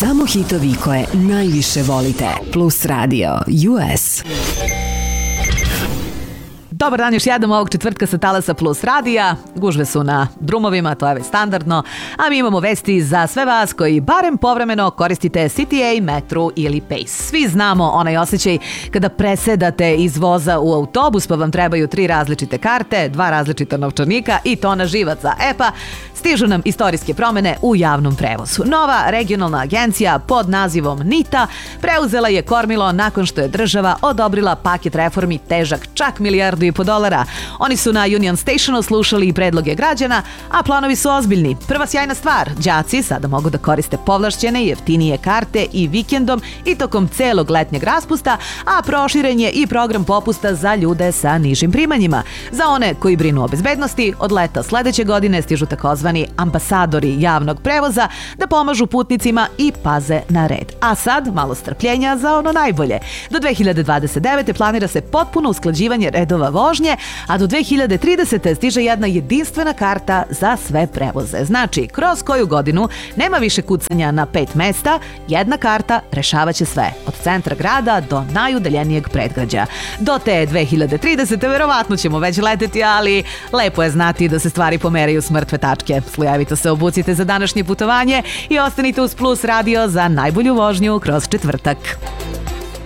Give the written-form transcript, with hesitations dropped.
Samo hitovi koje najviše volite. Plus Radio US. Dobar dan, još jednom ovog četvrtka sa Talasa Plus Radija. Gužve su na drumovima, to je već standardno, a mi imamo vesti za sve vas koji barem povremeno koristite CTA, Metro ili Pace. Svi znamo onaj osjećaj kada presedate iz voza u autobus pa vam trebaju 3 različite karte, 2 različita novčanika i tona živaca. Stižu nam istorijske promene u javnom prevozu. Nova regionalna agencija pod nazivom NITA preuzela je kormilo nakon što je država odobrila paket reformi težak čak $1,5 milijardi. Oni su na Union Stationu slušali i predloge građana, a planovi su ozbiljni. Prva sjajna stvar, đaci sada mogu da koriste povlašćene i jeftinije karte i vikendom i tokom celog letnjeg raspusta, a proširen je i program popusta za ljude sa nižim primanjima. Za one koji brinu o bezbednosti, od leta sledeće godine stižu takozvani ambasadori javnog prevoza da pomažu putnicima i paze na red. A sad, malo strpljenja za ono najbolje. Do 2029. planira se potpuno usklađivanje redova vožnje, a do 2030. stiže jedna jedinstvena karta za sve prevoze. Znači, kroz koju godinu nema više kucanja na 5 mesta, jedna karta rešavaće sve, od centra grada do najudaljenijeg predgrađa. Do te 2030. verovatno ćemo već leteti, ali lepo je znati da se stvari pomeraju s mrtve tačke. Slojevito se obucite za današnje putovanje i ostanite uz Plus Radio za najbolju vožnju kroz četvrtak.